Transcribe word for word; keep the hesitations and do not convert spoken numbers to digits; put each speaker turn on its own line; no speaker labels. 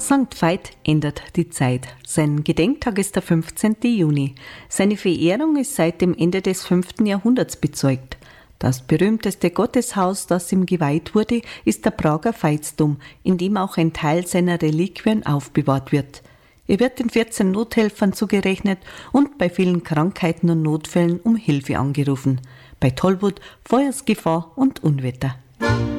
Sankt Veit ändert die Zeit. Sein Gedenktag ist der fünfzehnten Juni. Seine Verehrung ist seit dem Ende des fünften Jahrhunderts bezeugt. Das berühmteste Gotteshaus, das ihm geweiht wurde, ist der Prager Veitsdom, in dem auch ein Teil seiner Reliquien aufbewahrt wird. Er wird den vierzehn Nothelfern zugerechnet und bei vielen Krankheiten und Notfällen um Hilfe angerufen. Bei Tollwut, Feuersgefahr und Unwetter.